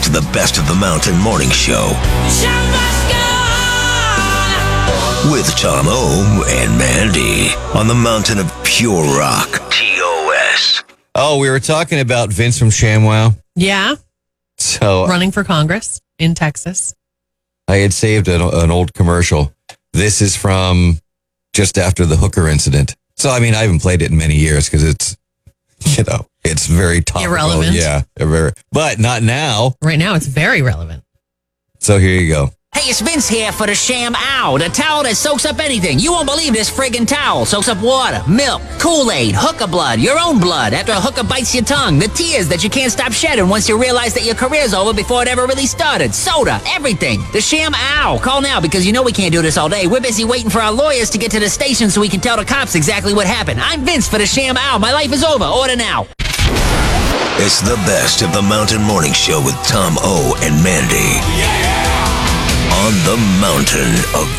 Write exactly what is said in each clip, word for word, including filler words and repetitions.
to the Best of the Mountain Morning Show. With Tom O and Mandy on the Mountain of Pure Rock. T O S. Oh, we were talking about Vince from ShamWow. Yeah. So running for Congress in Texas. I had saved an, an old commercial. This is from just after the hooker incident. So, I mean, I haven't played it in many years because it's, you know, it's very topical. Irrelevant. Yeah. Very, but not now. Right now, it's very relevant. So here you go. Hey, it's Vince here for the ShamWow, the towel that soaks up anything. You won't believe this friggin' towel. Soaks up water, milk, Kool-Aid, hooker blood, your own blood after a hooker bites your tongue, the tears that you can't stop shedding once you realize that your career's over before it ever really started, soda, everything. The ShamWow. Call now because you know we can't do this all day. We're busy waiting for our lawyers to get to the station so we can tell the cops exactly what happened. I'm Vince for the ShamWow. My life is over. Order now. It's the Best of the Mountain Morning Show with Tom O and Mandy. Yeah! On the Mountain of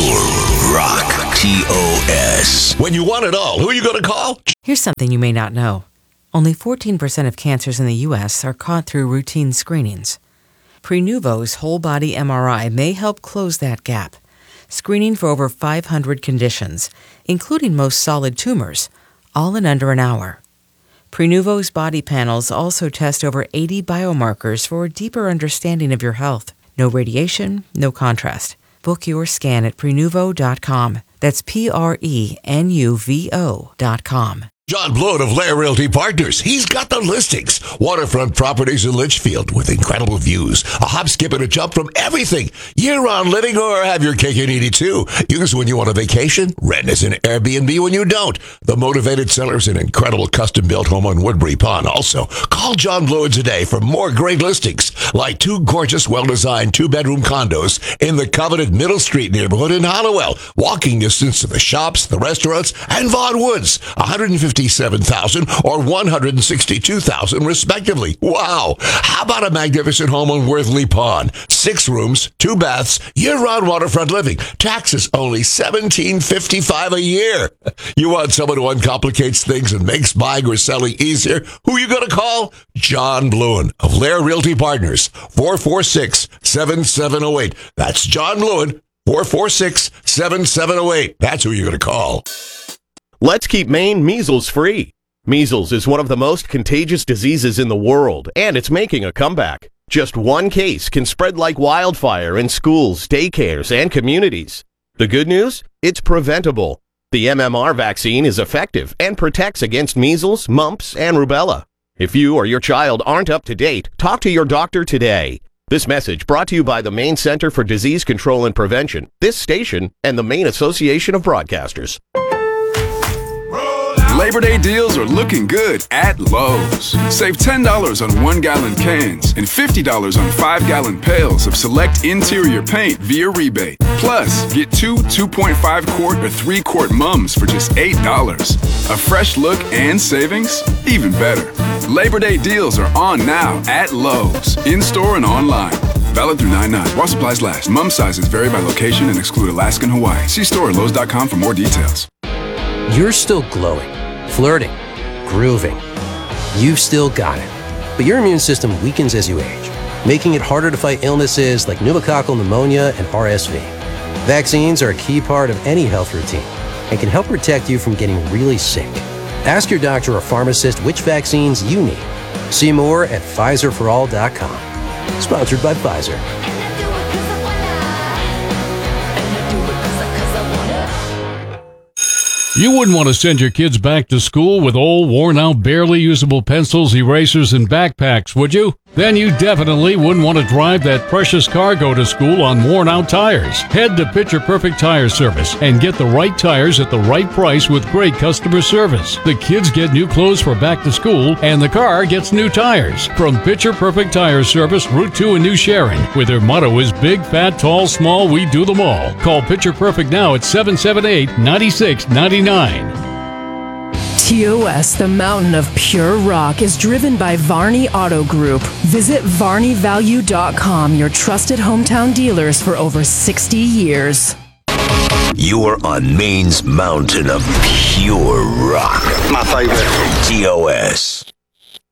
Pure Rock. T O S. When you want it all, who are you going to call? Here's something you may not know. Only fourteen percent of cancers in the U S are caught through routine screenings. Prenuvo's whole-body M R I may help close that gap, screening for over five hundred conditions, including most solid tumors, all in under an hour. Prenuvo's body panels also test over eighty biomarkers for a deeper understanding of your health. No radiation, no contrast. Book your scan at Prenuvo dot com. That's P R E N U V O dot com. John Blood of Lair Realty Partners. He's got the listings. Waterfront properties in Litchfield with incredible views. A hop, skip, and a jump from everything. Year-round living or have your cake and eat it too. Use when you want a vacation. Rent as an Airbnb when you don't. The motivated seller's an incredible custom-built home on Woodbury Pond. Also, call John Blood today for more great listings. Like two gorgeous, well-designed two-bedroom condos in the coveted Middle Street neighborhood in Hollowell. Walking distance to the shops, the restaurants, and Vaughan Woods. one hundred fifty-seven thousand dollars or one hundred sixty-two thousand dollars respectively. Wow! How about a magnificent home on Worthley Pond? Six rooms, two baths, year-round waterfront living. Taxes only seventeen fifty-five a year. You want someone who uncomplicates things and makes buying or selling easier? Who are you going to call? John Bluen of Lair Realty Partners. four four six, seven seven zero eight. That's John Bluen. four four six, seven seven zero eight. That's who you're going to call. Let's keep Maine measles free. Measles is one of the most contagious diseases in the world, and it's making a comeback. Just one case can spread like wildfire in schools, daycares, and communities. The good news? It's preventable. The M M R vaccine is effective and protects against measles, mumps, and rubella. If you or your child aren't up to date, talk to your doctor today. This message brought to you by the Maine Center for Disease Control and Prevention, this station, and the Maine Association of Broadcasters. Labor Day deals are looking good at Lowe's. Save ten dollars on one-gallon cans and fifty dollars on five-gallon pails of select interior paint via rebate. Plus, get two two point five quart or three quart mums for just eight dollars. A fresh look and savings? Even better. Labor Day deals are on now at Lowe's, in-store and online. Valid through nine nine. While supplies last. Mum sizes vary by location and exclude Alaska and Hawaii. See store at Lowe's dot com for more details. You're still glowing, flirting, grooving. You've still got it. But your immune system weakens as you age, making it harder to fight illnesses like pneumococcal pneumonia and R S V. Vaccines are a key part of any health routine and can help protect you from getting really sick. Ask your doctor or pharmacist which vaccines you need. See more at Pfizer for all dot com. Sponsored by Pfizer. You wouldn't want to send your kids back to school with old, worn-out, barely usable pencils, erasers, and backpacks, would you? Then you definitely wouldn't want to drive that precious cargo to school on worn-out tires. Head to Picture Perfect Tire Service and get the right tires at the right price with great customer service. The kids get new clothes for back to school, and the car gets new tires. From Picture Perfect Tire Service, Route two in New Sharon, where their motto is big, fat, tall, small, we do them all. Call Picture Perfect now at seven seven eight, nine six nine nine. T O S, the mountain of pure rock, is driven by Varney Auto Group. Visit Varney Value dot com, your trusted hometown dealers for over sixty years. You are on Maine's mountain of pure rock. My favorite. T O S.